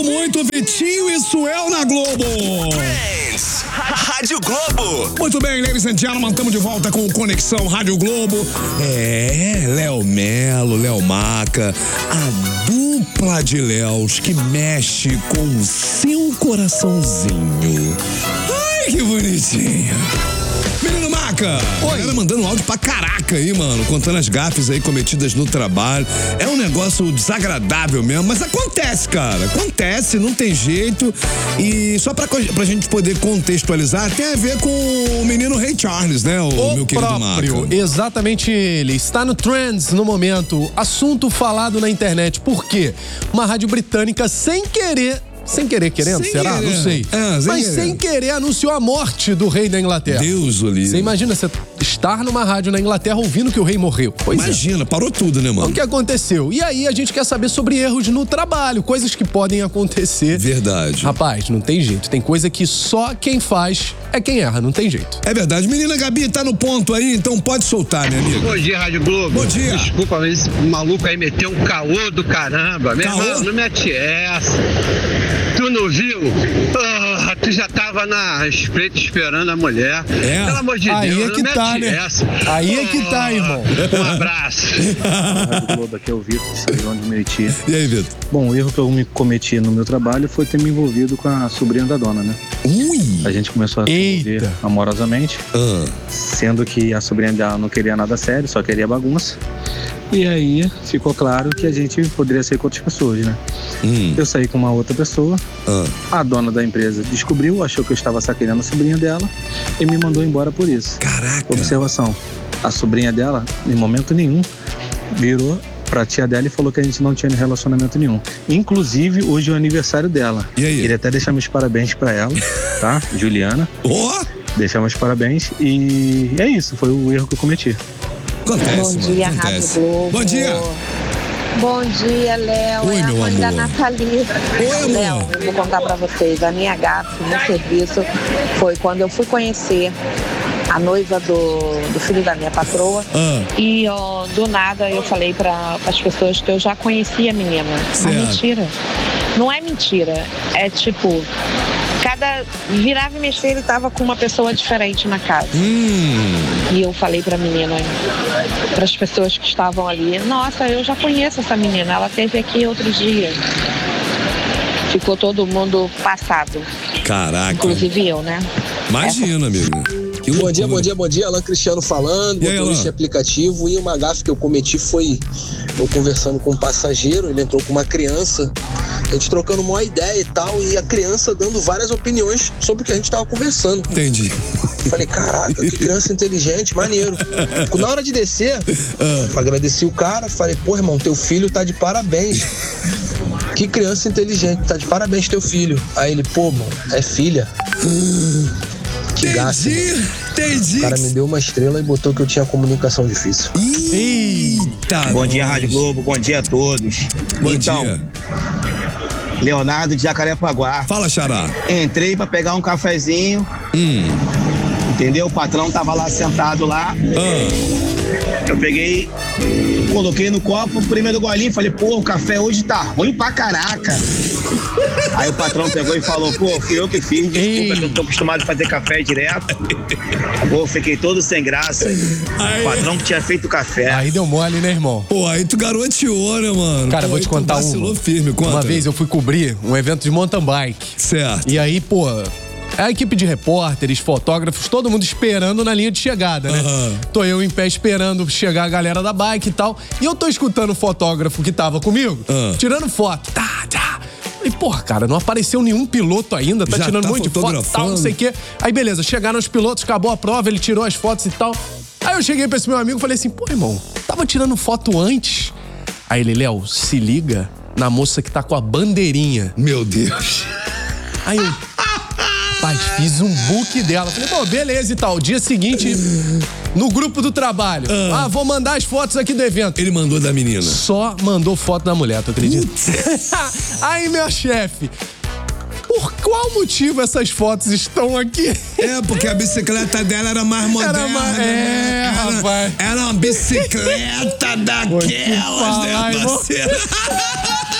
Sinto muito, Vitinho e Suel na Globo. Friends, Rádio Globo. Muito bem, ladies and gentlemen, estamos de volta com Conexão Rádio Globo. Léo Melo, Léo Maca, a dupla de Léos que mexe com o seu coraçãozinho. Ai, que bonitinho. Menino Maca, galera mandando áudio pra caraca aí, mano, contando as gafes aí cometidas no trabalho. É um negócio desagradável mesmo, mas acontece, cara. Acontece, não tem jeito. E só pra gente poder contextualizar, tem a ver com o menino Ray Charles, né, o meu querido próprio, Maca. Exatamente ele. Está no Trends no momento. Assunto falado na internet. Por quê? Uma rádio britânica sem querer, querendo, será? Querer. Não sei. Mas sem querer anunciou a morte do rei da Inglaterra. Deus o livre. Você imagina você estar numa rádio na Inglaterra ouvindo que o rei morreu. Imagina, parou tudo, né, mano? O que aconteceu? E aí a gente quer saber sobre erros no trabalho, coisas que podem acontecer. Verdade. Rapaz, não tem jeito. Tem coisa que só quem faz é quem erra, não tem jeito. É verdade. Menina Gabi tá no ponto aí, então pode soltar, minha amiga. Bom dia, Rádio Globo. Bom dia. Desculpa, mas esse maluco aí meteu um caô do caramba. Meu irmão, não mete essa. Tu não viu? Tu já tava na espreita esperando a mulher. Pelo amor de aí Deus, é que não tá, mete né? essa. Aí é que tá, irmão. Um abraço. Rádio Globo, aqui é o Vitor, de São João de Meriti. E aí, Vitor? Bom, o erro que eu me cometi no meu trabalho foi ter me envolvido com a sobrinha da dona, né? Ui! A gente começou a se envolver amorosamente, sendo que a sobrinha dela não queria nada sério, só queria bagunça. E aí ficou claro que a gente poderia sair com outras pessoas, né? Eu saí com uma outra pessoa, a dona da empresa descobriu, achou que eu estava sacaneando a sobrinha dela e me mandou embora por isso. Caraca! Observação, a sobrinha dela, em momento nenhum, virou pra tia dela e falou que a gente não tinha relacionamento nenhum. Inclusive, hoje é o aniversário dela. E aí? Queria até deixar meus parabéns pra ela, tá? Juliana. Deixar meus parabéns e é isso, foi o erro que eu cometi. Acontece, Bom dia, mano, Rádio acontece. Globo. Bom dia. Bom dia, Léo. Oi, é a meu mãe da amor. Nathalie. Oi, amor. Léo, eu vou contar pra vocês. A minha gafe no serviço foi quando eu fui conhecer a noiva do filho da minha patroa. E do nada eu falei para as pessoas que eu já conhecia a menina. Mas mentira. Não é mentira. É tipo, virava e mexia, ele tava com uma pessoa diferente na casa. E eu falei pra menina, para as pessoas que estavam ali, nossa, eu já conheço essa menina, ela esteve aqui outro dia. Ficou todo mundo passado. Caraca. Inclusive eu, né? Imagina, amigo. Bom dia, Alan Cristiano falando, motorista de aplicativo, e uma gafe que eu cometi foi eu conversando com um passageiro, ele entrou com uma criança, a gente trocando uma ideia e tal, e a criança dando várias opiniões sobre o que a gente tava conversando. Entendi. Falei, caraca, que criança inteligente, maneiro. Na hora de descer, agradeci o cara, falei, pô, irmão, teu filho tá de parabéns. Que criança inteligente, tá de parabéns teu filho. Aí ele, pô, mano, é filha. Que gasto. Entendi. O cara me deu uma estrela e botou que eu tinha comunicação difícil. Eita! Bom dia, Rádio Globo. Bom dia a todos. Bom dia. Leonardo de Jacarepaguá. Fala, Xará. Entrei pra pegar um cafezinho. Entendeu? O patrão tava lá sentado lá. Eu peguei, coloquei no copo o primeiro golinho, falei, pô, o café hoje tá ruim pra caraca. Aí o patrão pegou e falou, pô, fui eu que fiz, desculpa, que eu tô acostumado a fazer café direto. Pô, fiquei todo sem graça. O patrão que tinha feito o café. Aí deu mole, né, irmão? Pô, aí tu garoteou, né, mano? Cara, pô, vou te contar vacilou firme, conta. Uma vez eu fui cobrir um evento de mountain bike. Certo. E aí, pô, a equipe de repórteres, fotógrafos, todo mundo esperando na linha de chegada, né? Tô eu em pé esperando chegar a galera da bike e tal. E eu tô escutando o fotógrafo que tava comigo, tirando foto. E, porra, cara, não apareceu nenhum piloto ainda, tá tirando um monte de foto e tal, não sei o quê. Aí, beleza, chegaram os pilotos, acabou a prova, ele tirou as fotos e tal. Aí eu cheguei pra esse meu amigo e falei assim, pô, irmão, tava tirando foto antes? Aí ele, Léo, se liga na moça que tá com a bandeirinha. Meu Deus. Aí eu, rapaz, fiz um book dela. Falei, pô, beleza e tal. Dia seguinte, no grupo do trabalho. Vou mandar as fotos aqui do evento. Ele mandou da menina. Só mandou foto da mulher, tu acredita? Aí, meu chefe, por qual motivo essas fotos estão aqui? É, porque a bicicleta dela era mais moderna. Rapaz. Era uma bicicleta daquelas, né, parceiro?